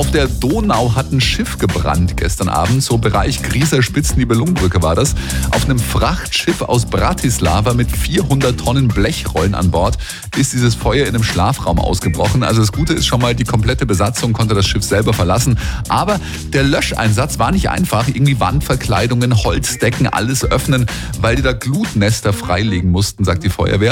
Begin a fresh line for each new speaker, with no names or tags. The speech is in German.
Auf der Donau hat ein Schiff gebrannt gestern Abend, so Bereich Grieser-Spitz-Nibelungenbrücke war das. Auf einem Frachtschiff aus Bratislava mit 400 Tonnen Blechrollen an Bord ist dieses Feuer in einem Schlafraum ausgebrochen. Also das Gute ist schon mal, die komplette Besatzung konnte das Schiff selber verlassen. Aber der Löscheinsatz war nicht einfach. Irgendwie Wandverkleidungen, Holzdecken, alles öffnen, weil die da Glutnester freilegen mussten, sagt die Feuerwehr.